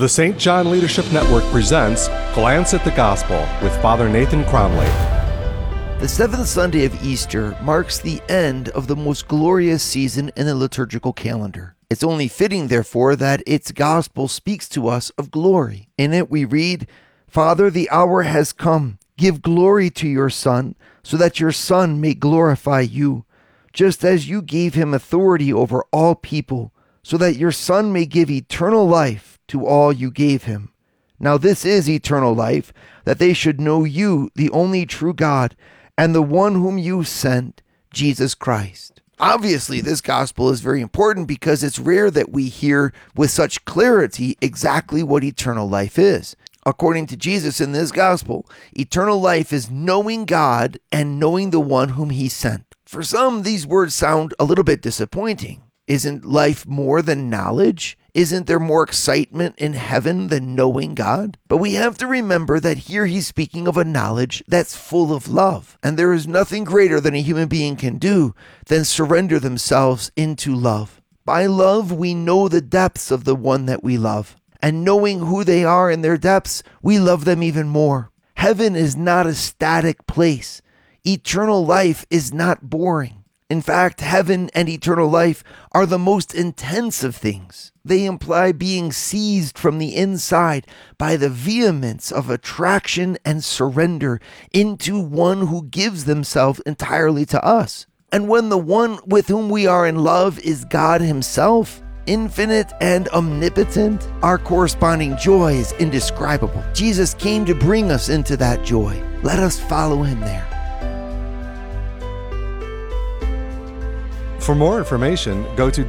The St. John Leadership Network presents Glance at the Gospel with Father Nathan Cromley. The seventh Sunday of Easter marks the end of the most glorious season in the liturgical calendar. It's only fitting, therefore, that its gospel speaks to us of glory. In it we read, "Father, the hour has come. Give glory to your Son, so that your Son may glorify you, just as you gave him authority over all people, so that your Son may give eternal life to all you gave him. Now this is eternal life, that they should know you, the only true God, and the one whom you sent, Jesus Christ." Obviously, this gospel is very important because it's rare that we hear with such clarity exactly what eternal life is. According to Jesus in this gospel, eternal life is knowing God and knowing the one whom he sent. For some, these words sound a little bit disappointing. Isn't life more than knowledge? Isn't there more excitement in heaven than knowing God? But we have to remember that here he's speaking of a knowledge that's full of love. And there is nothing greater than a human being can do than surrender themselves into love. By love, we know the depths of the one that we love. And knowing who they are in their depths, we love them even more. Heaven is not a static place. Eternal life is not boring. In fact, heaven and eternal life are the most intense of things. They imply being seized from the inside by the vehemence of attraction and surrender into one who gives themselves entirely to us. And when the one with whom we are in love is God himself, infinite and omnipotent, our corresponding joy is indescribable. Jesus came to bring us into that joy. Let us follow him there. For more information, go to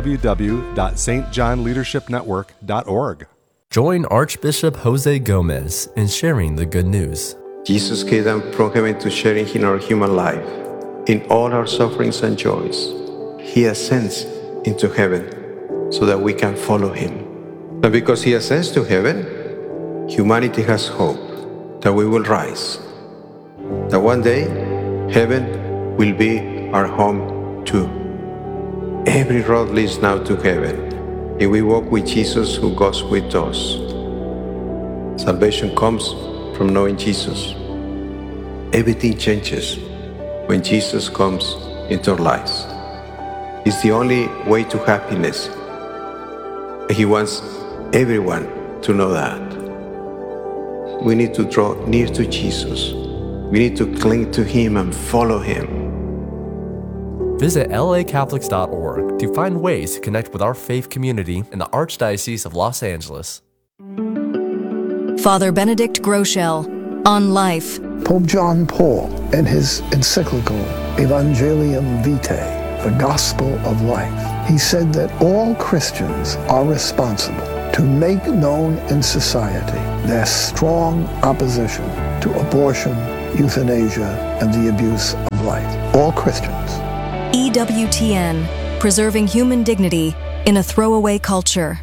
www.stjohnleadershipnetwork.org. Join Archbishop Jose Gomez in sharing the good news. Jesus came down from heaven to sharing in our human life, in all our sufferings and joys. He ascends into heaven so that we can follow him. And because he ascends to heaven, humanity has hope that we will rise. That one day, heaven will be our home too. Every road leads now to heaven, and we walk with Jesus who goes with us. Salvation comes from knowing Jesus. Everything changes when Jesus comes into our lives. It's the only way to happiness. And he wants everyone to know that. We need to draw near to Jesus. We need to cling to him and follow him. Visit lacatholics.org to find ways to connect with our faith community in the Archdiocese of Los Angeles. Father Benedict Groeschel on life. Pope John Paul, in his encyclical Evangelium Vitae, the Gospel of Life, he said that all Christians are responsible to make known in society their strong opposition to abortion, euthanasia, and the abuse of life. All Christians. EWTN, preserving human dignity in a throwaway culture.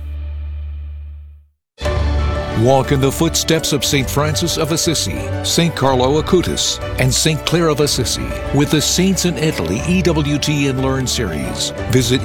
Walk in the footsteps of St. Francis of Assisi, St. Carlo Acutis, and St. Clare of Assisi with the Saints in Italy EWTN Learn series. Visit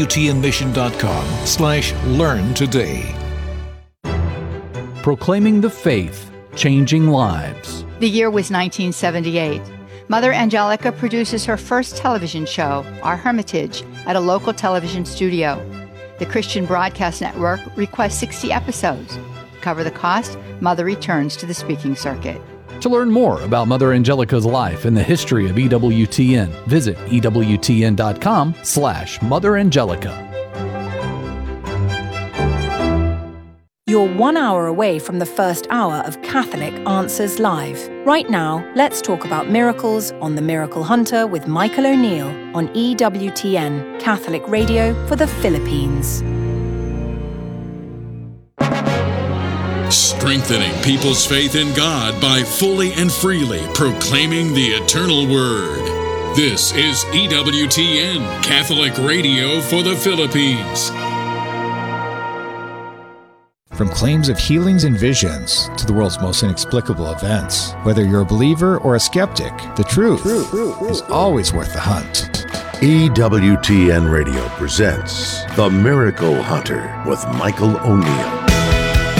EWTNmission.com/learn today. Proclaiming the faith, changing lives. The year was 1978. Mother Angelica produces her first television show, Our Hermitage, at a local television studio. The Christian Broadcast Network requests 60 episodes. To cover the cost, Mother returns to the speaking circuit. To learn more about Mother Angelica's life and the history of EWTN, visit EWTN.com/Mother Angelica. You're 1 hour away from the first hour of Catholic Answers Live. Right now, let's talk about miracles on The Miracle Hunter with Michael O'Neill on EWTN, Catholic Radio for the Philippines. Strengthening people's faith in God by fully and freely proclaiming the eternal Word. This is EWTN, Catholic Radio for the Philippines. From claims of healings and visions to the world's most inexplicable events, whether you're a believer or a skeptic, the truth is always worth the hunt. EWTN Radio presents The Miracle Hunter with Michael O'Neill.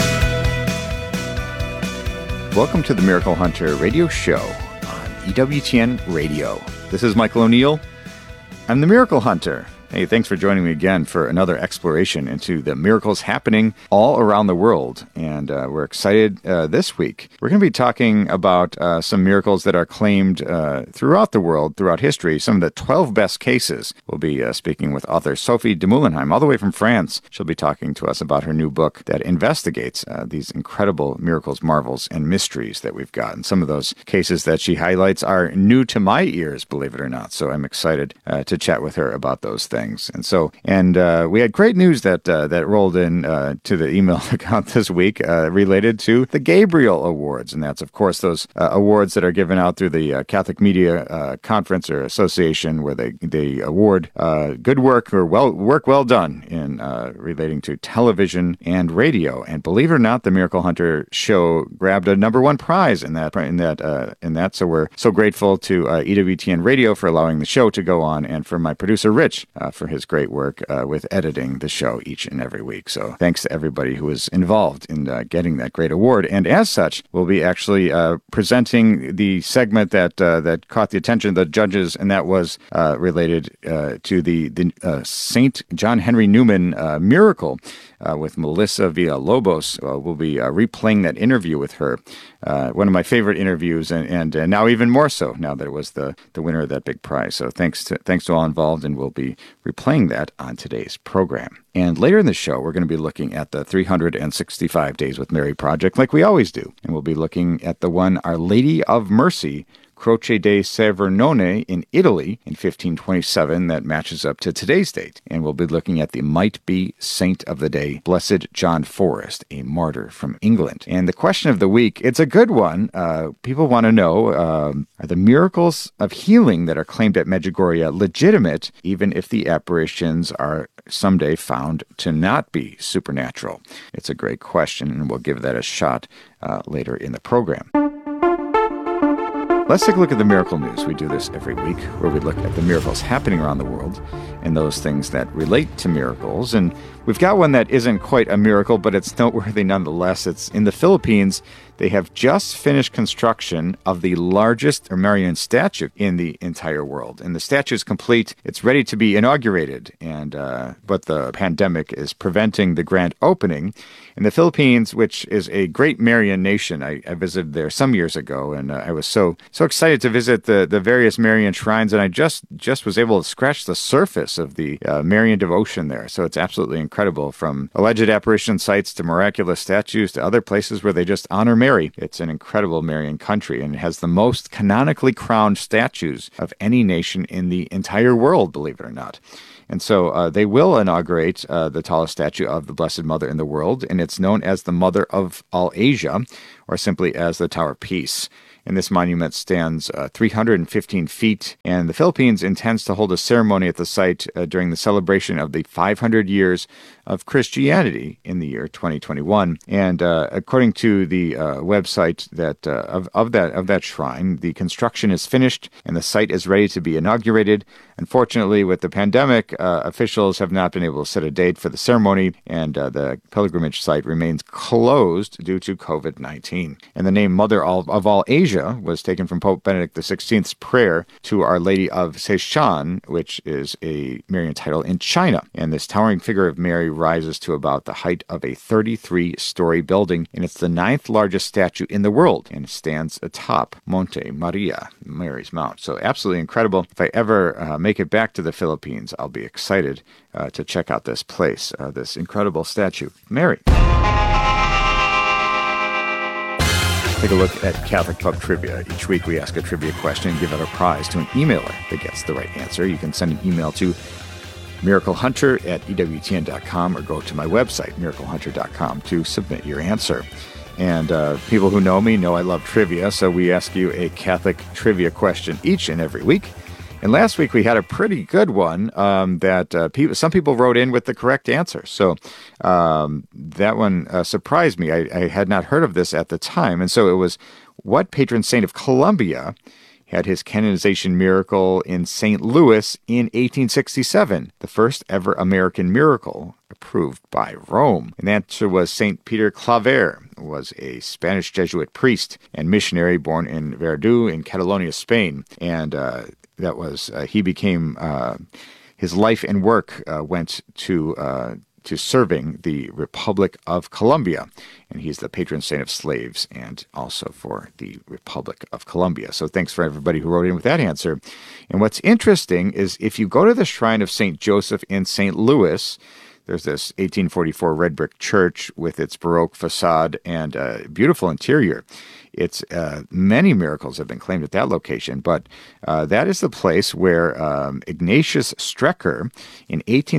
Welcome to the Miracle Hunter radio show on EWTN Radio. This is Michael O'Neill. I'm the Miracle Hunter. Hey, thanks for joining me again for another exploration into the miracles happening all around the world. And we're excited this week. We're going to be talking about some miracles that are claimed throughout the world, throughout history, some of the 12 best cases. We'll be speaking with author Sophie de Moulenheim, all the way from France. She'll be talking to us about her new book that investigates these incredible miracles, marvels, and mysteries that we've got. And some of those cases that she highlights are new to my ears, believe it or not. So I'm excited to chat with her about those things. And we had great news that rolled in to the email account this week related to the Gabriel Awards. And that's, of course, those awards that are given out through the Catholic Media Conference or Association, where they award good work or work well done in relating to television and radio. And believe it or not, the Miracle Hunter show grabbed a #1 prize in that. So we're so grateful to EWTN Radio for allowing the show to go on, and for my producer Rich for his great work with editing the show each and every week. So thanks to everybody who was involved in getting that great award. And as such, we'll be actually presenting the segment that caught the attention of the judges, and that was related to the St. John Henry Newman miracle with Melissa Villalobos. We'll be replaying that interview with her. One of my favorite interviews, and now even more so now that it was the winner of that big prize. So thanks to all involved, and we'll be replaying that on today's program. And later in the show, we're going to be looking at the 365 Days with Mary project, like we always do. And we'll be looking at the one Our Lady of Mercy, Croce de Severnone in Italy in 1527, that matches up to today's date. And we'll be looking at the might-be saint of the day, Blessed John Forrest, a martyr from England. And the question of the week, it's a good one. People want to know, are the miracles of healing that are claimed at Medjugorje legitimate, even if the apparitions are someday found to not be supernatural? It's a great question, and we'll give that a shot later in the program. Let's take a look at the miracle news. We do this every week, where we look at the miracles happening around the world and those things that relate to miracles. And we've got one that isn't quite a miracle, but it's noteworthy nonetheless. It's in the Philippines. They have just finished construction of the largest Marian statue in the entire world. And the statue is complete. It's ready to be inaugurated. But the pandemic is preventing the grand opening. In the Philippines, which is a great Marian nation, I visited there some years ago, and I was so excited to visit the various Marian shrines, and I just was able to scratch the surface of the Marian devotion there. So it's absolutely incredible, from alleged apparition sites to miraculous statues to other places where they just honor Mary. It's an incredible Marian country, and it has the most canonically crowned statues of any nation in the entire world, believe it or not. And so they will inaugurate the tallest statue of the Blessed Mother in the world, and it's known as the Mother of all Asia, or simply as the Tower of Peace. And this monument stands 315 feet, and the Philippines intends to hold a ceremony at the site during the celebration of the 500 years of Christianity in the year 2021. And according to the website of that shrine, the construction is finished and the site is ready to be inaugurated. Unfortunately, with the pandemic, officials have not been able to set a date for the ceremony, and the pilgrimage site remains closed due to COVID-19. And the name Mother of all Asia was taken from Pope Benedict XVI's prayer to Our Lady of Seishan, which is a Marian title in China. And this towering figure of Mary rises to about the height of a 33-story building, and it's the 9th largest statue in the world, and stands atop Monte Maria, Mary's Mount. So absolutely incredible. If I ever make it back to the Philippines, I'll be excited to check out this place, this incredible statue, Mary. Take a look at Catholic Pub Trivia. Each week we ask a trivia question and give out a prize to an emailer that gets the right answer. You can send an email to miraclehunter@ewtn.com or go to my website, miraclehunter.com, to submit your answer. And people who know me know I love trivia, so we ask you a Catholic trivia question each and every week. And last week we had a pretty good one that some people wrote in with the correct answer. So that one surprised me. I had not heard of this at the time. And so it was, what patron saint of Colombia had his canonization miracle in St. Louis in 1867, the first ever American miracle approved by Rome? And the answer was St. Peter Claver, was a Spanish Jesuit priest and missionary born in Verdú in Catalonia, Spain. And he became, his life and work went to serving the Republic of Colombia. And he's the patron saint of slaves and also for the Republic of Colombia. So thanks for everybody who wrote in with that answer. And what's interesting is if you go to the shrine of St. Joseph in St. Louis, there's this 1844 red brick church with its Baroque facade and beautiful interior. It's many miracles have been claimed at that location, but that is the place where Ignatius Strecker, in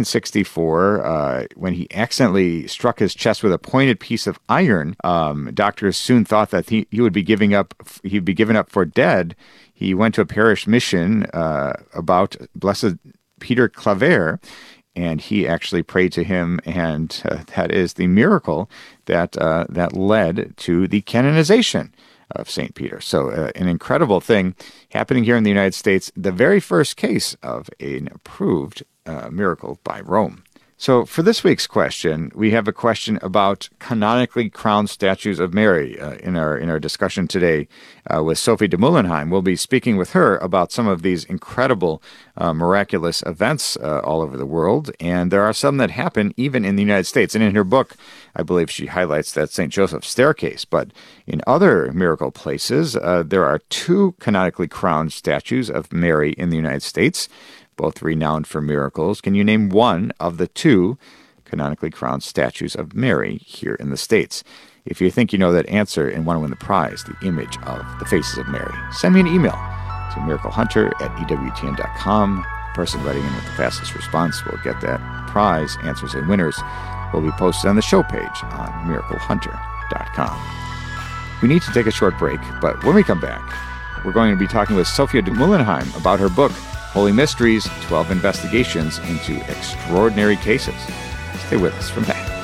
1864, when he accidentally struck his chest with a pointed piece of iron, doctors soon thought that he'd be given up for dead. He went to a parish mission about Blessed Peter Claver, and he actually prayed to him, and that is the miracle that led to the canonization of St. Peter. So an incredible thing happening here in the United States, the very first case of an approved miracle by Rome. So for this week's question, we have a question about canonically crowned statues of Mary. In our discussion today with Sophie de Meulenheim, we'll be speaking with her about some of these incredible miraculous events all over the world. And there are some that happen even in the United States. And in her book, I believe she highlights that St. Joseph's staircase. But in other miracle places, there are two canonically crowned statues of Mary in the United States, both renowned for miracles. Can you name one of the two canonically crowned statues of Mary here in the States? If you think you know that answer and want to win the prize, the image of the faces of Mary, send me an email to miraclehunter@ewtn.com. The person writing in with the fastest response will get that prize. Answers and winners will be posted on the show page on miraclehunter.com. We need to take a short break, but when we come back, we're going to be talking with Sophia de Meulenheim about her book, Holy Mysteries, 12 Investigations into Extraordinary Cases. Stay with us from that.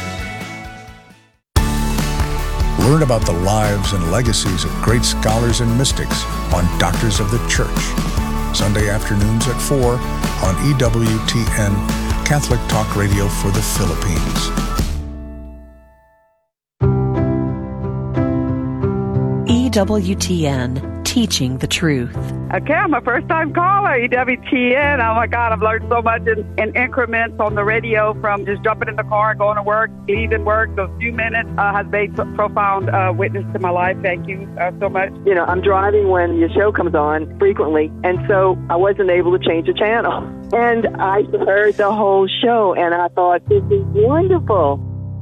Learn about the lives and legacies of great scholars and mystics on Doctors of the Church. Sunday afternoons at 4 on EWTN, Catholic Talk Radio for the Philippines. EWTN, teaching the truth. Okay, I'm a first-time caller, EWTN. Oh, my God, I've learned so much in increments on the radio from just jumping in the car, going to work, leaving work. Those few minutes has made profound witness to my life. Thank you so much. You know, I'm driving when your show comes on frequently, and so I wasn't able to change the channel. And I heard the whole show, and I thought, this is wonderful.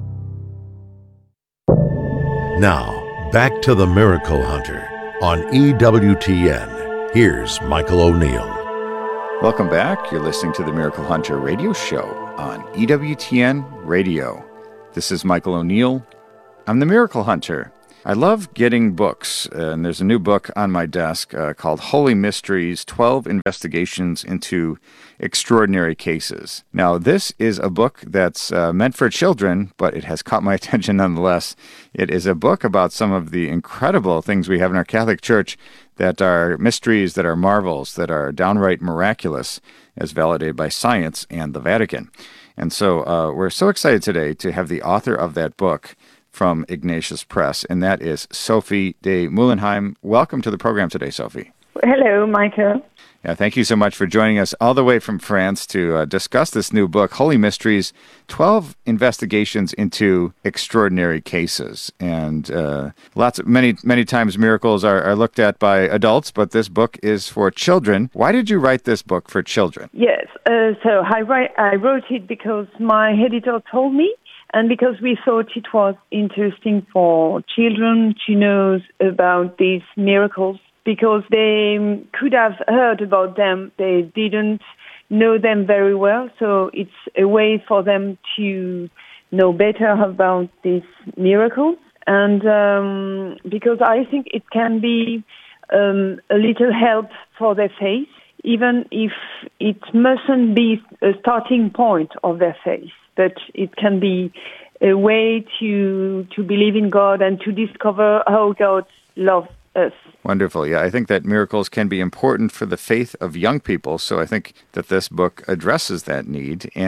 Now, back to the Miracle Hunter on EWTN. Here's Michael O'Neill. Welcome back. You're listening to the Miracle Hunter radio show on EWTN Radio. This is Michael O'Neill. I'm the Miracle Hunter. I love getting books, and there's a new book on my desk called Holy Mysteries, 12 Investigations into Extraordinary Cases. Now, this is a book that's meant for children, but it has caught my attention nonetheless. It is a book about some of the incredible things we have in our Catholic Church that are mysteries, that are marvels, that are downright miraculous, as validated by science and the Vatican. And so we're so excited today to have the author of that book from Ignatius Press, and that is Sophie de Meulenheim. Welcome to the program today, Sophie. Hello, Michael. Yeah, thank you so much for joining us all the way from France to discuss this new book, Holy Mysteries, 12 Investigations into Extraordinary Cases. And many times miracles are looked at by adults, but this book is for children. Why did you write this book for children? Yes, so I wrote it because my editor told me, and because we thought it was interesting for children to know about these miracles, because they could have heard about them, they didn't know them very well, so it's a way for them to know better about these miracles. And because I think it can be a little help for their faith, even if it mustn't be a starting point of their faith, but it can be a way to believe in God and to discover how God loves us. Wonderful. Yeah, I think that miracles can be important for the faith of young people, so I think that this book addresses that need. And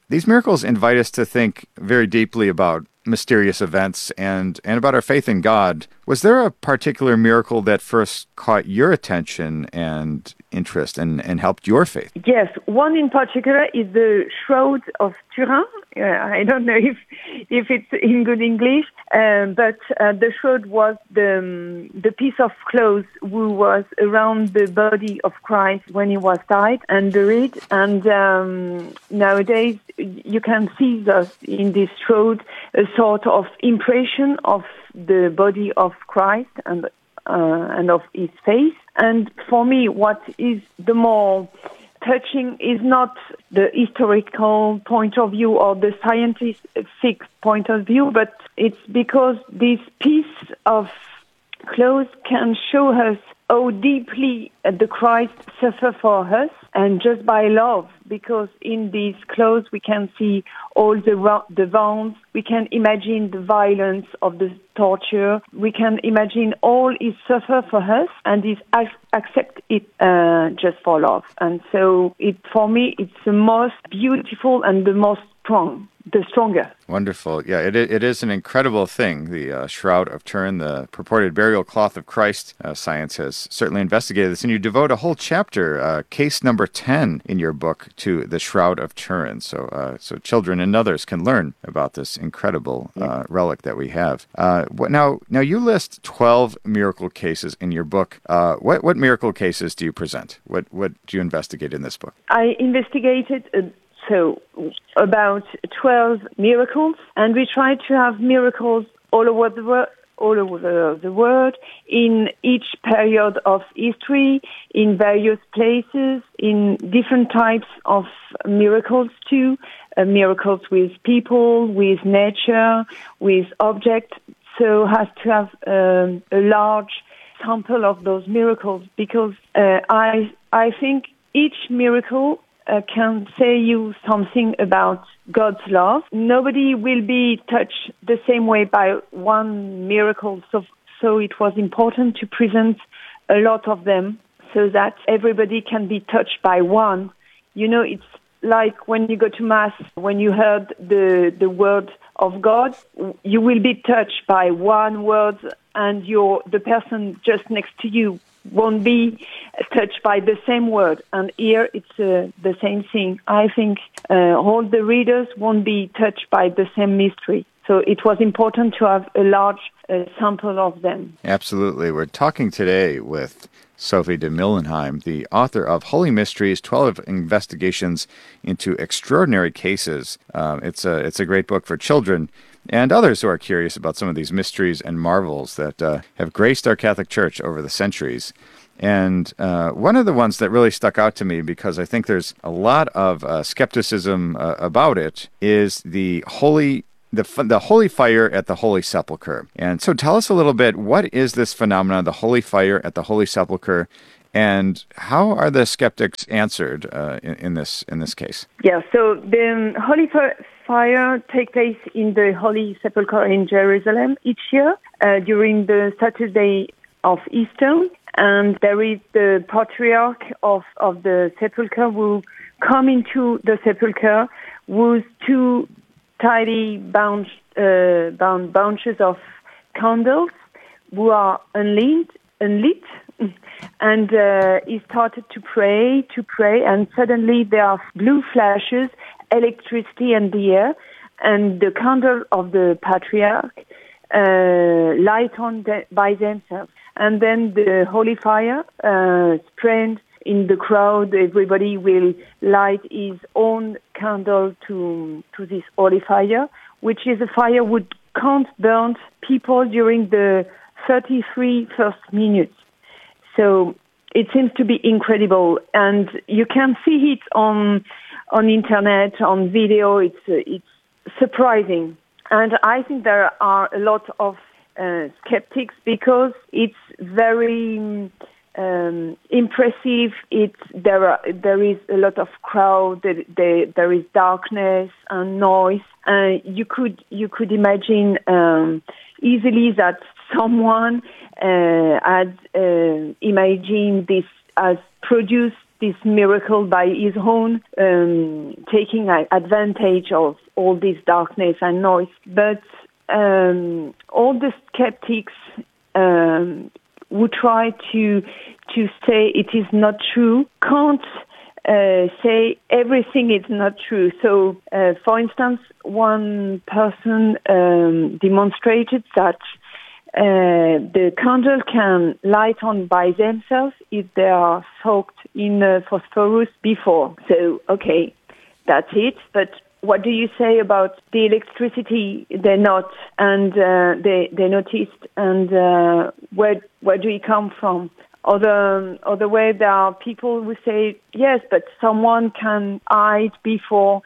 These miracles invite us to think very deeply about mysterious events and about our faith in God. Was there a particular miracle that first caught your attention and interest and helped your faith? Yes, one in particular is the Shroud of Turin. I don't know if it's in good English, but the shroud was the piece of cloth who was around the body of Christ when he was died and buried. And nowadays you can see thus in this shroud a sort of impression of the body of Christ and of his face. And for me, what is the more touching is not the historical point of view or the scientific point of view, but it's because this piece of cloth can show us how deeply the Christ suffered for us, and just by love, because in these clothes we can see all the wounds, we can imagine the violence of the torture, we can imagine all he suffered for us, and he accept it just for love. And so for me, it's the most beautiful and the most strong. The stronger. Wonderful. Yeah, it is an incredible thing, the Shroud of Turin, the purported burial cloth of Christ. Science has certainly investigated this, and you devote a whole chapter, case number 10 in your book, to the Shroud of Turin. So children and others can learn about this incredible relic that we have. Now you list 12 miracle cases in your book. What miracle cases do you present? What do you investigate in this book? I investigated about 12 miracles, and we try to have miracles all over the world, in each period of history, in various places, in different types of miracles too, miracles with people, with nature, with objects. So has to have a large sample of those miracles, because I think each miracle can say you something about God's love. Nobody will be touched the same way by one miracle, so it was important to present a lot of them so that everybody can be touched by one. You know, it's like when you go to Mass, when you heard the word of God, you will be touched by one word, and the person just next to you won't be touched by the same word. And here it's the same thing. I think all the readers won't be touched by the same mystery. So it was important to have a large sample of them. Absolutely. We're talking today with Sophie de Millenheim, the author of Holy Mysteries, 12 Investigations into Extraordinary Cases. It's a great book for children and others who are curious about some of these mysteries and marvels that have graced our Catholic Church over the centuries. And one of the ones that really stuck out to me, because I think there's a lot of skepticism about it, is the holy fire at the Holy Sepulchre. And so tell us a little bit, what is this phenomenon, the holy fire at the Holy Sepulchre, and how are the skeptics answered in this case? Yeah, so the Holy Fire takes place in the Holy Sepulchre in Jerusalem each year during the Saturday of Easter, and there is the Patriarch of the Sepulchre who come into the Sepulchre with two tidy bunches of candles who are unlit, and he started to pray, and suddenly there are blue flashes, electricity in the air, and the candle of the Patriarch light on by themselves. And then the holy fire spread in the crowd. Everybody will light his own candle to this holy fire, which is a fire which can't burn people during the 33 first minutes. So it seems to be incredible, and you can see it on internet, on video. It's surprising, and I think there are a lot of skeptics because it's very impressive. There is a lot of crowd. There is darkness and noise. You could imagine easily that someone had imagined this, has produced this miracle by his own, taking advantage of all this darkness and noise. But all the skeptics who try to say it is not true can't say everything is not true. So, for instance, one person demonstrated that the candle can light on by themselves if they are soaked in phosphorus before. So, okay, that's it. But what do you say about the electricity? They're not, and they noticed, and where do it come from? Other way, there are people who say, yes, but someone can hide before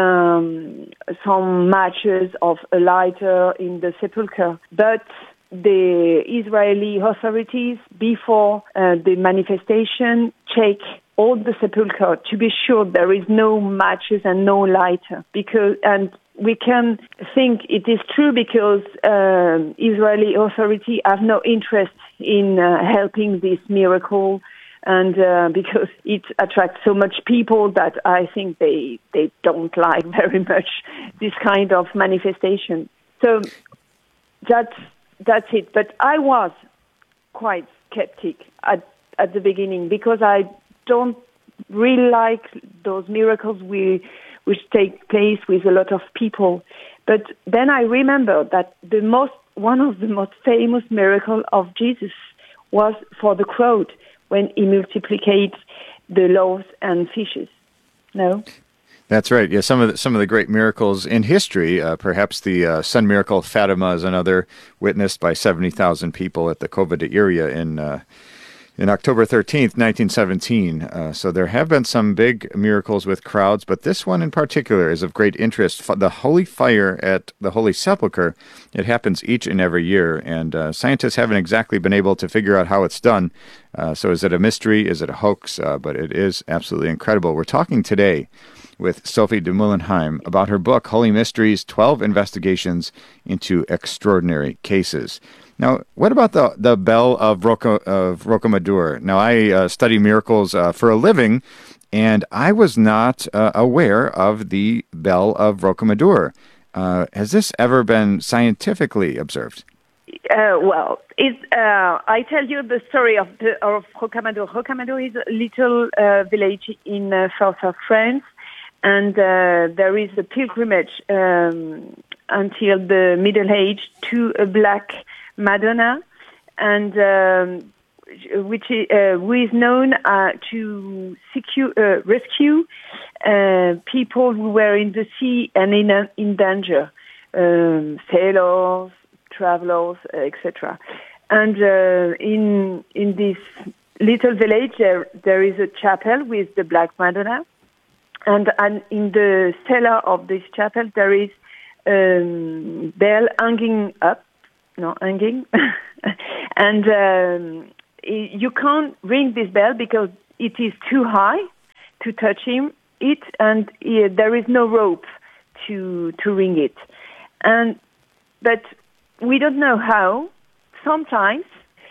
some matches of a lighter in the sepulchre. But the Israeli authorities, before the manifestation, check all the sepulchre to be sure there is no matches and no lighter. And we can think it is true because Israeli authorities have no interest in helping this miracle, and because it attracts so much people that I think they don't like very much this kind of manifestation. So that's it. But I was quite skeptic at the beginning because I don't really like those miracles which take place with a lot of people. But then I remember that one of the most famous miracles of Jesus was for the crowd when he multiplied the loaves and fishes. No? That's right. Yeah, some of the great miracles in history, perhaps the sun miracle of Fatima is another, witnessed by 70,000 people at the Cova area in October 13th, 1917. So there have been some big miracles with crowds, but this one in particular is of great interest. The Holy Fire at the Holy Sepulchre, it happens each and every year, and scientists haven't exactly been able to figure out how it's done. So is it a mystery? Is it a hoax? But it is absolutely incredible. We're talking today with Sophie de Meulenheim about her book, Holy Mysteries, 12 Investigations into Extraordinary Cases. Now, what about the Bell of Rocamadour? Now, I study miracles for a living, and I was not aware of the Bell of Rocamadour. Has this ever been scientifically observed? I tell you the story of Rocamadour. Rocamadour is a little village in south of France, and there is a pilgrimage until the Middle Age to a black Madonna, and who is known to rescue people who were in the sea and in danger, sailors, travelers, etc. And in this little village, there is a chapel with the Black Madonna, and in the cellar of this chapel there is bell hanging up. No, hanging. And you can't ring this bell because it is too high to touch it, and there is no rope to ring it. But we don't know how. Sometimes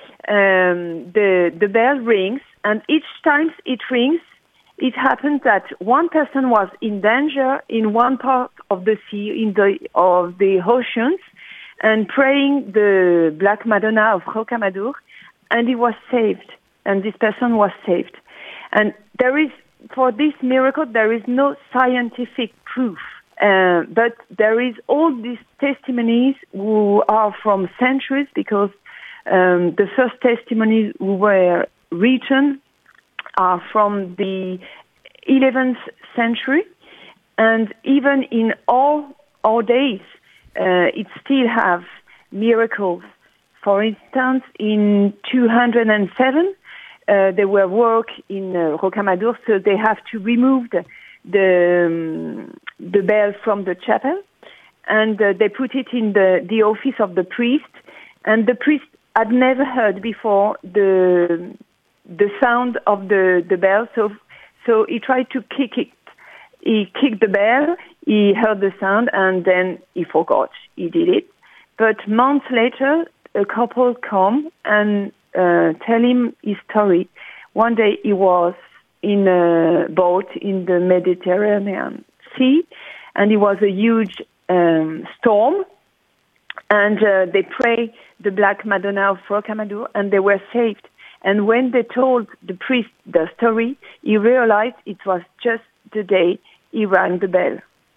the bell rings, and each time it rings, it happens that one person was in danger in one part of the sea, of the oceans, and praying the Black Madonna of Rocamadour, and he was saved, and this person was saved. And for this miracle, there is no scientific proof, but there is all these testimonies who are from centuries, because the first testimonies who were written are from the 11th century, and even in all our days, it still have miracles. For instance, in 207, there were work in Rocamadour, so they have to remove the bell from the chapel, and they put it in the office of the priest, and the priest had never heard before the sound of the bell, so he tried to kick it. He kicked the bell, he heard the sound, and then he forgot. He did it. But months later, a couple come and tell him his story. One day he was in a boat in the Mediterranean Sea, and it was a huge storm. And they prayed the Black Madonna of Rocamadour, and they were saved. And when they told the priest the story, he realized it was just the day he rang the bell.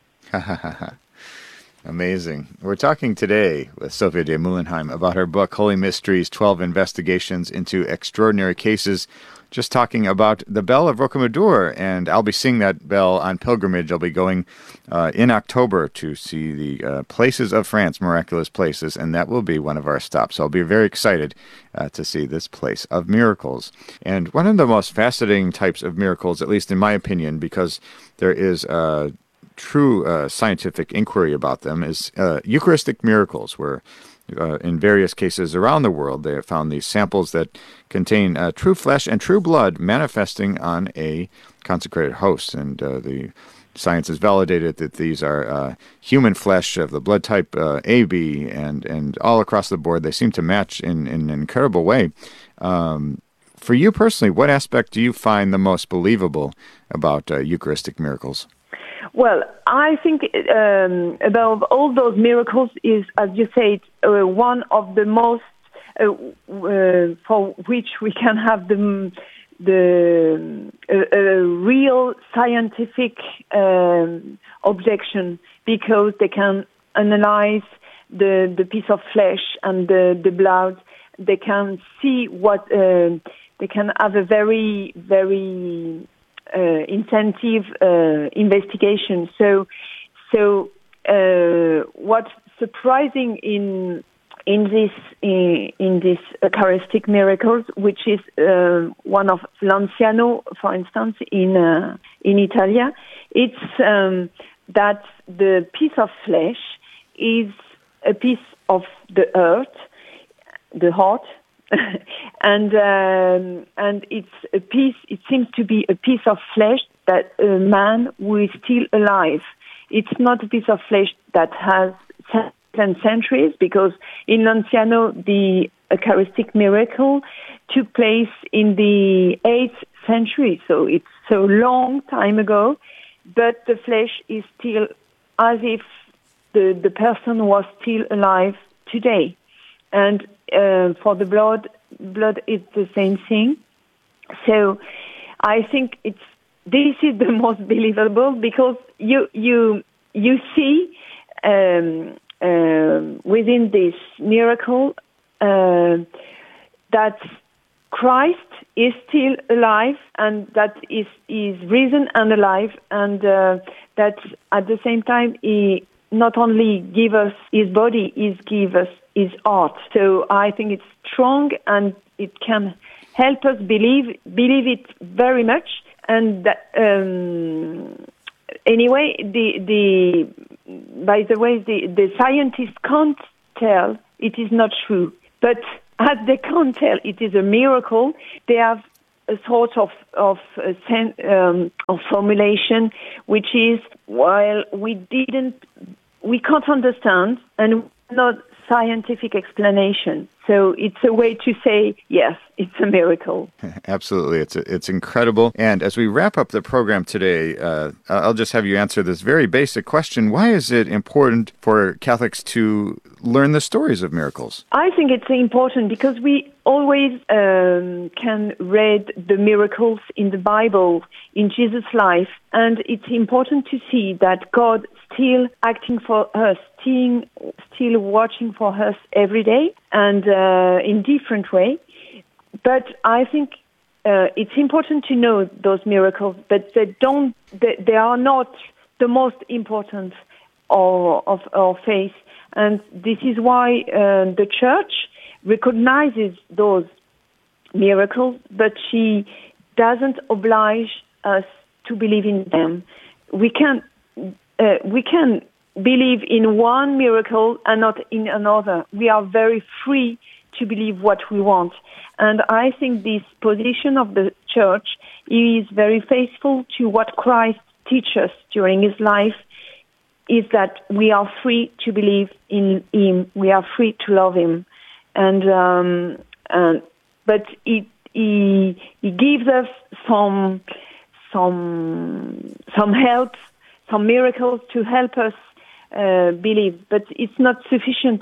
Amazing. We're talking today with Sophia de Meulenheim about her book, Holy Mysteries, 12 Investigations into Extraordinary Cases, just talking about the Bell of Rocamadour, and I'll be seeing that bell on pilgrimage. I'll be going in October to see the Places of France, Miraculous Places, and that will be one of our stops. So I'll be very excited to see this place of miracles. And one of the most fascinating types of miracles, at least in my opinion, because there is true scientific inquiry about them, is Eucharistic miracles, where in various cases around the world, they have found these samples that contain true flesh and true blood manifesting on a consecrated host. And the science has validated that these are human flesh of the blood type AB, and all across the board, they seem to match in an incredible way. For you personally, what aspect do you find the most believable about Eucharistic miracles? Well, I think above all those miracles is, as you said, one of the most for which we can have the real scientific objection, because they can analyze the piece of flesh and the blood. They can see what they can have a very, very intensive investigation. So what's surprising in this Eucharistic miracles, which is one of Lanciano, for instance, in Italy, it's that the piece of flesh is a piece of the earth, the heart. and it's a piece. It seems to be a piece of flesh that a man who is still alive. It's not a piece of flesh that has centuries, because in Lanciano the Eucharistic miracle took place in the 8th century, so it's so long time ago. But the flesh is still as if the person was still alive today. And for the blood is the same thing. So I think this is the most believable, because you see within this miracle that Christ is still alive, and that is risen and alive, and that at the same time he not only give us his body, he give us his heart. So I think it's strong, and it can help us believe it very much. And anyway, by the way, the scientists can't tell it is not true. But as they can't tell it is a miracle, they have a sort of formulation, which is, while we can't understand, and not scientific explanation. So it's a way to say, yes, it's a miracle. Absolutely. It's incredible. And as we wrap up the program today, I'll just have you answer this very basic question. Why is it important for Catholics to learn the stories of miracles? I think it's important because we always can read the miracles in the Bible, in Jesus' life, and it's important to see that God still acting for us, still watching for us every day, and in different way. But I think it's important to know those miracles, but they are not the most important of our faith. And this is why the Church recognizes those miracles, but she doesn't oblige us to believe in them. We can believe in one miracle and not in another. We are very free to believe what we want. And I think this position of the Church is very faithful to what Christ teaches us during his life, is that we are free to believe in him. We are free to love him. But he gives us some some help, some miracles to help us believe. But it's not sufficient.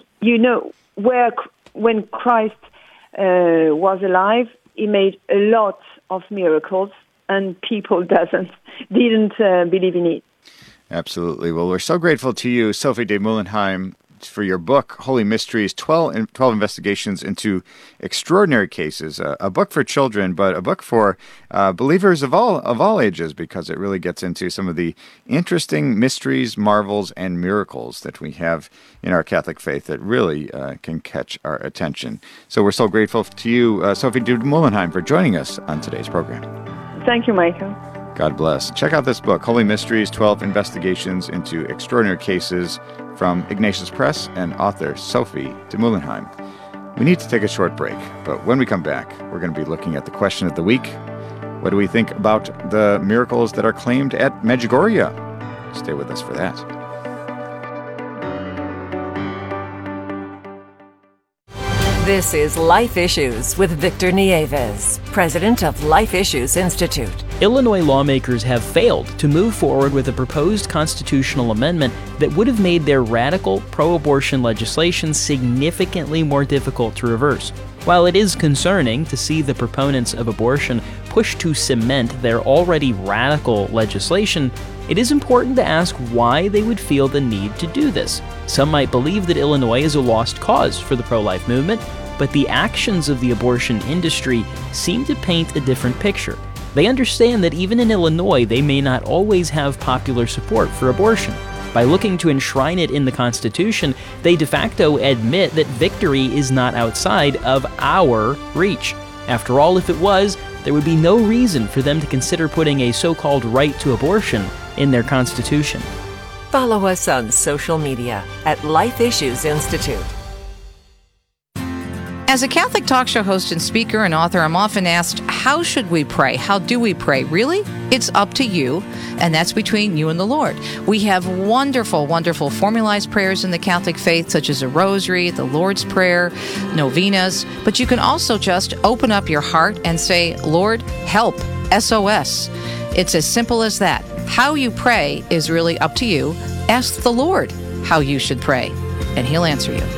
When Christ was alive, he made a lot of miracles, and people didn't believe in it. Absolutely. Well, we're so grateful to you, Sophie de Meulenheim, for your book, Holy Mysteries, 12 Investigations into Extraordinary Cases, a book for children, but a book for believers of all ages, because it really gets into some of the interesting mysteries, marvels, and miracles that we have in our Catholic faith that really can catch our attention. So we're so grateful to you, Sophie de Meulenheim, for joining us on today's program. Thank you, Michael. God bless. Check out this book, Holy Mysteries, 12 Investigations into Extraordinary Cases, from Ignatius Press and author Sophie de Meulenheim. We need to take a short break, but when we come back, we're going to be looking at the question of the week. What do we think about the miracles that are claimed at Medjugorje? Stay with us for that. This is Life Issues with Victor Nieves, president of Life Issues Institute. Illinois lawmakers have failed to move forward with a proposed constitutional amendment that would have made their radical pro-abortion legislation significantly more difficult to reverse. While it is concerning to see the proponents of abortion push to cement their already radical legislation, it is important to ask why they would feel the need to do this. Some might believe that Illinois is a lost cause for the pro-life movement, but the actions of the abortion industry seem to paint a different picture. They understand that even in Illinois, they may not always have popular support for abortion. By looking to enshrine it in the Constitution, they de facto admit that victory is not outside of our reach. After all, if it was, there would be no reason for them to consider putting a so-called right to abortion in their Constitution. Follow us on social media at Life Issues Institute. As a Catholic talk show host and speaker and author, I'm often asked, how should we pray? How do we pray? Really? It's up to you, and that's between you and the Lord. We have wonderful, wonderful formalized prayers in the Catholic faith, such as a rosary, the Lord's Prayer, novenas, but you can also just open up your heart and say, Lord, help, SOS. It's as simple as that. How you pray is really up to you. Ask the Lord how you should pray, and He'll answer you.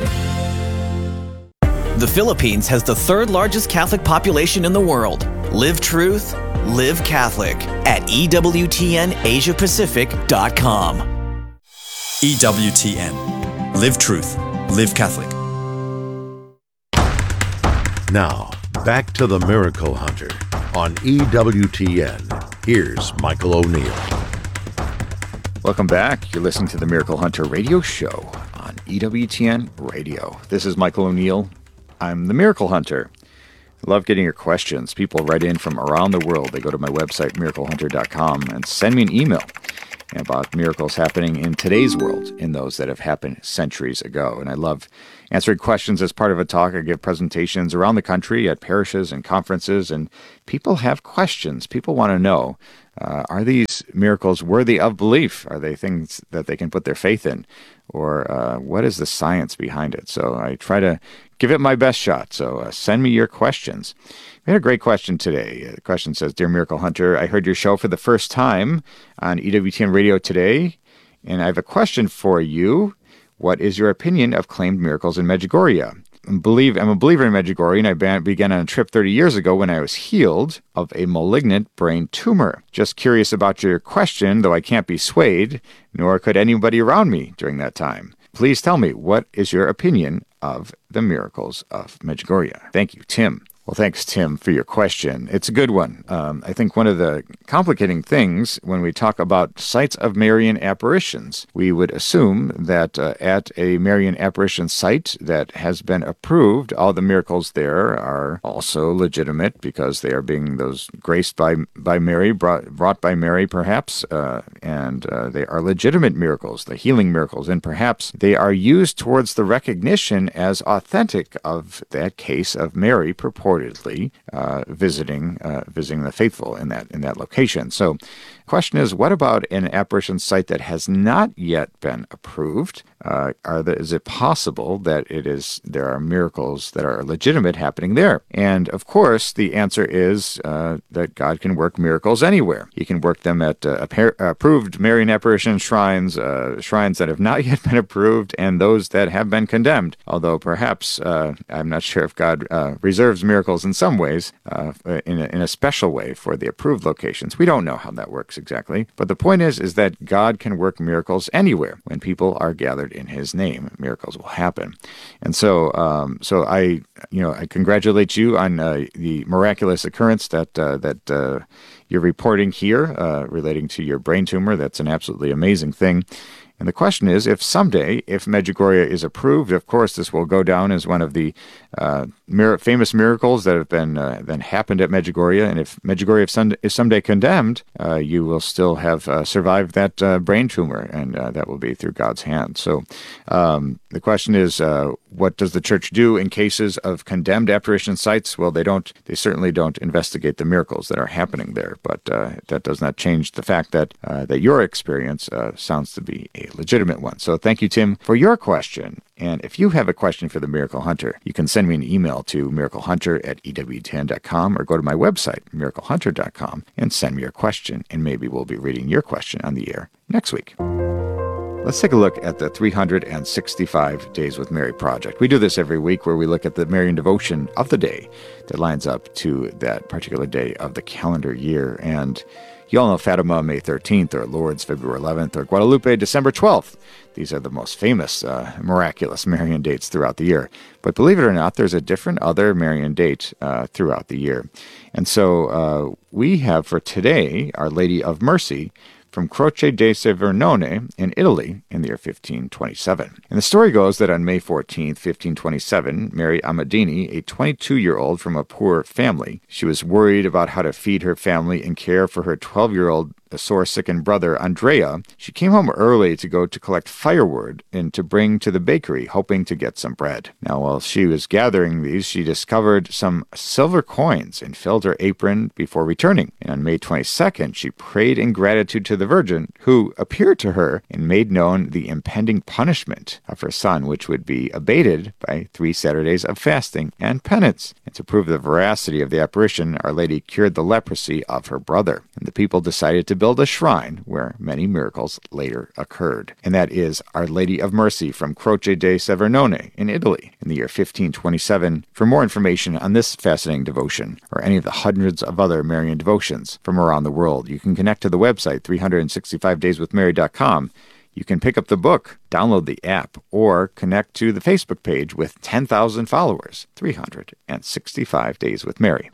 The Philippines has the third largest Catholic population in the world. Live truth, live Catholic at EWTNAsiaPacific.com. EWTN. Live truth, live Catholic. Now, back to the Miracle Hunter on EWTN. Here's Michael O'Neill. Welcome back. You're listening to the Miracle Hunter radio show on EWTN Radio. This is Michael O'Neill. I'm the Miracle Hunter. I love getting your questions. People write in from around the world. They go to my website, miraclehunter.com, and send me an email about miracles happening in today's world, in those that have happened centuries ago. And I love answering questions as part of a talk. I give presentations around the country at parishes and conferences, and people have questions. People want to know, are these miracles worthy of belief? Are they things that they can put their faith in? Or what is the science behind it? So I try to give it my best shot. So send me your questions. We had a great question today. The question says, Dear Miracle Hunter, I heard your show for the first time on EWTN Radio today, and I have a question for you. What is your opinion of claimed miracles in Medjugorje? I'm a believer in Medjugorje, and I began on a trip 30 years ago when I was healed of a malignant brain tumor. Just curious about your question, though I can't be swayed, nor could anybody around me during that time. Please tell me, what is your opinion of the miracles of Medjugorje? Thank you, Tim. Well, thanks, Tim, for your question. It's a good one. I think one of the complicating things when we talk about sites of Marian apparitions, we would assume that at a Marian apparition site that has been approved, all the miracles there are also legitimate because they are being those graced by Mary, brought by Mary, perhaps, and they are legitimate miracles, the healing miracles, and perhaps they are used towards the recognition as authentic of that case of Mary purportedly visiting the faithful in that location. So, question is, what about an apparition site that has not yet been approved? is it possible that there are miracles that are legitimate happening there? And of course, the answer is that God can work miracles anywhere. He can work them at approved Marian apparition shrines, shrines that have not yet been approved, and those that have been condemned. Although perhaps I'm not sure if God reserves miracles in some ways, in a special way for the approved locations. We don't know how that works exactly. But the point is that God can work miracles anywhere. When people are gathered in His name, miracles will happen. And so I congratulate you on the miraculous occurrence that you're reporting here relating to your brain tumor. That's an absolutely amazing thing. And the question is, if someday, if Medjugorje is approved, of course, this will go down as one of the famous miracles that have been happened at Medjugorje. And if Medjugorje is someday condemned, you will still have survived that brain tumor, and that will be through God's hand. So the question is, what does the church do in cases of condemned apparition sites? Well, they certainly don't investigate the miracles that are happening there, but that does not change the fact that your experience sounds to be a legitimate one. So thank you, Tim, for your question. And if you have a question for the Miracle Hunter, you can send me an email to miraclehunter@ewtn.com or go to my website, miraclehunter.com, and send me your question, and maybe we'll be reading your question on the air next week. Let's take a look at the 365 Days with Mary project. We do this every week where we look at the Marian devotion of the day that lines up to that particular day of the calendar year. And you all know Fatima, May 13th, or Lourdes, February 11th, or Guadalupe, December 12th. These are the most famous miraculous Marian dates throughout the year. But believe it or not, there's a different other Marian date throughout the year. And so we have for today Our Lady of Mercy from Croce di Severnone in Italy in the year 1527. And the story goes that on May 14th, 1527, Mary Amadini, a 22-year-old from a poor family, she was worried about how to feed her family and care for her 12-year-old sore-sickened brother, Andrea. She came home early to go to collect firewood and to bring to the bakery, hoping to get some bread. Now, while she was gathering these, she discovered some silver coins and filled her apron before returning. And on May 22nd, she prayed in gratitude to the Virgin, who appeared to her and made known the impending punishment of her son, which would be abated by 3 Saturdays of fasting and penance. And to prove the veracity of the apparition, Our Lady cured the leprosy of her brother. And the people decided to build a shrine where many miracles later occurred. And that is Our Lady of Mercy from Croce di Severnone in Italy in the year 1527. For more information on this fascinating devotion, or any of the hundreds of other Marian devotions from around the world, you can connect to the website 365dayswithmary.com. You can pick up the book, download the app, or connect to the Facebook page with 10,000 followers. 365 Days with Mary.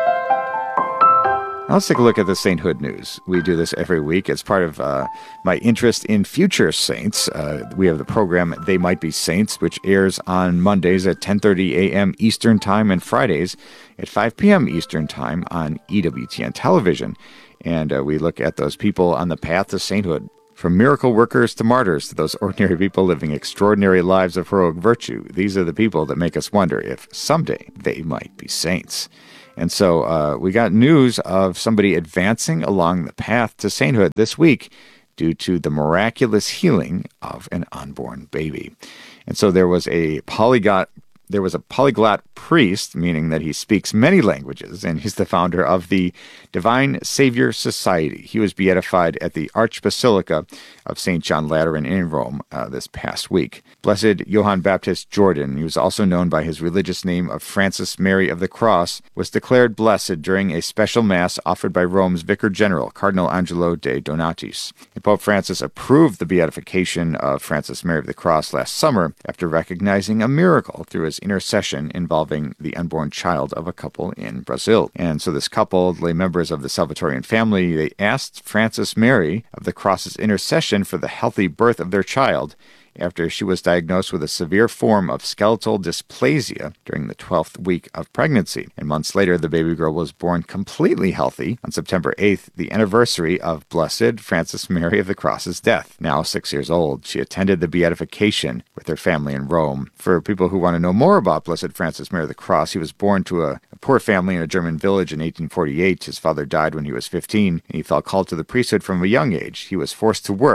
Now let's take a look at the sainthood news. We do this every week. It's part of my interest in future saints. We have the program They Might Be Saints, which airs on Mondays at 10:30 a.m. Eastern Time and Fridays at 5 p.m. Eastern Time on EWTN Television. And we look at those people on the path to sainthood. From miracle workers to martyrs to those ordinary people living extraordinary lives of heroic virtue, these are the people that make us wonder if someday they might be saints. And so we got news of somebody advancing along the path to sainthood this week due to the miraculous healing of an unborn baby. And so there was a polyglot priest, meaning that he speaks many languages, and he's the founder of the Divine Savior Society. He was beatified at the Archbasilica of St. John Lateran in Rome this past week. Blessed Johann Baptist Jordan, he was also known by his religious name of Francis Mary of the Cross, was declared blessed during a special mass offered by Rome's Vicar General, Cardinal Angelo de Donatis. And Pope Francis approved the beatification of Francis Mary of the Cross last summer after recognizing a miracle through his intercession involving the unborn child of a couple in Brazil. And so this couple, lay members of the Salvatorian family, they asked Francis Mary of the Cross's intercession for the healthy birth of their child after she was diagnosed with a severe form of skeletal dysplasia during the 12th week of pregnancy. And months later, the baby girl was born completely healthy on September 8th, the anniversary of Blessed Francis Mary of the Cross's death. Now 6 years old, she attended the beatification with her family in Rome. For people who want to know more about Blessed Francis Mary of the Cross, he was born to a poor family in a German village in 1848. His father died when he was 15, and he felt called to the priesthood from a young age. He was forced to work,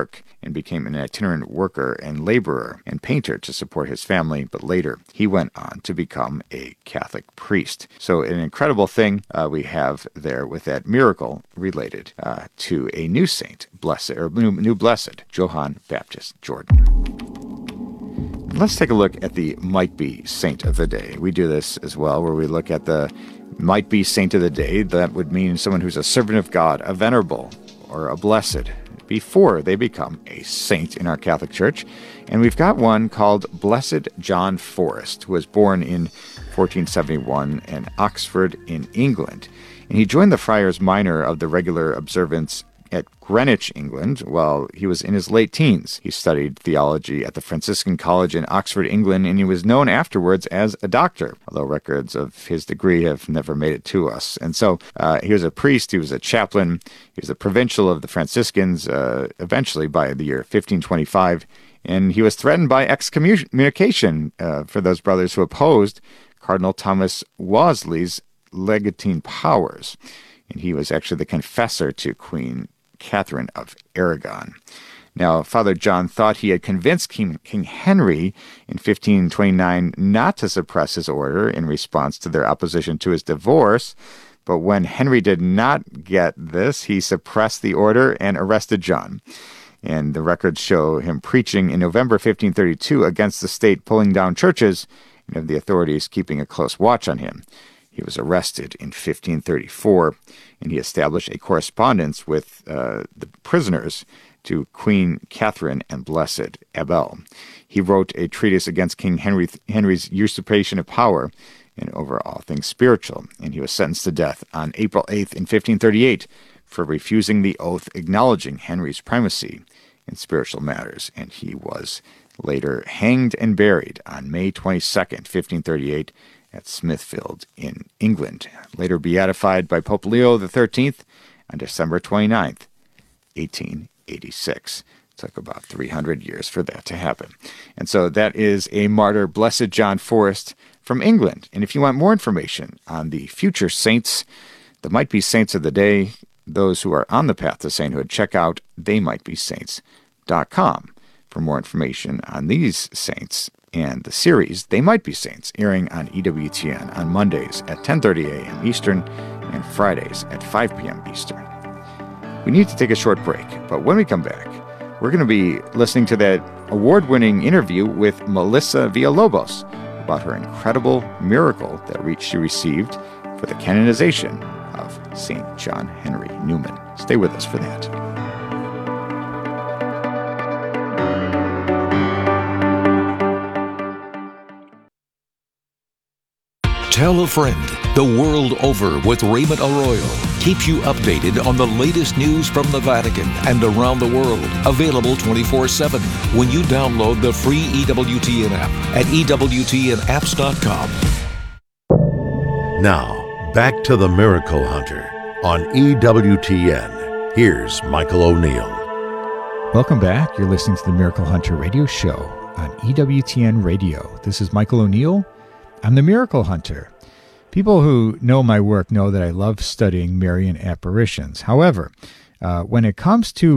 and became an itinerant worker and laborer and painter to support his family, but later he went on to become a Catholic priest. So an incredible thing we have there with that miracle related to a new saint, new blessed, Johann Baptist Jordan. Let's take a look at the might-be saint of the day. We do this as well, where we look at the might-be saint of the day. That would mean someone who's a servant of God, a venerable, or a blessed, before they become a saint in our Catholic Church. And we've got one called Blessed John Forrest, who was born in 1471 in Oxford in England. And he joined the Friars Minor of the regular observance at Greenwich, England, while he was in his late teens. He studied theology at the Franciscan College in Oxford, England, and he was known afterwards as a doctor, although records of his degree have never made it to us. And so he was a priest, he was a chaplain, he was a provincial of the Franciscans, eventually by the year 1525, and he was threatened by excommunication for those brothers who opposed Cardinal Thomas Wolsey's legatine powers. And he was actually the confessor to Queen Catherine of Aragon. Now, Father John thought he had convinced King Henry in 1529 not to suppress his order in response to their opposition to his divorce, but when Henry did not get this, he suppressed the order and arrested John. And the records show him preaching in November 1532 against the state pulling down churches and of the authorities keeping a close watch on him. He was arrested in 1534, and he established a correspondence with the prisoners to Queen Catherine and Blessed Abel. He wrote a treatise against King Henry's usurpation of power and over all things spiritual, and he was sentenced to death on April 8th in 1538 for refusing the oath acknowledging Henry's primacy in spiritual matters, and he was later hanged and buried on May 22nd, 1538, at Smithfield in England, later beatified by Pope Leo XIII on December 29th, 1886. It took about 300 years for that to happen. And so that is a martyr, Blessed John Forrest from England. And if you want more information on the future saints, the might-be saints of the day, those who are on the path to sainthood, check out theymightbesaints.com for more information on these saints and the series They Might Be Saints, airing on EWTN on Mondays at 10:30 a.m. Eastern and Fridays at 5 p.m. Eastern. We need to take a short break, but when we come back, we're going to be listening to that award-winning interview with Melissa Villalobos about her incredible miracle that she received for the canonization of St. John Henry Newman. Stay with us for that. Tell a Friend, the world over with Raymond Arroyo, keeps you updated on the latest news from the Vatican and around the world. Available 24/7 when you download the free EWTN app at EWTNapps.com. Now, back to the Miracle Hunter on EWTN. Here's Michael O'Neill. Welcome back. You're listening to the Miracle Hunter radio show on EWTN Radio. This is Michael O'Neill. I'm the Miracle Hunter. People who know my work know that I love studying Marian apparitions. However, when it comes to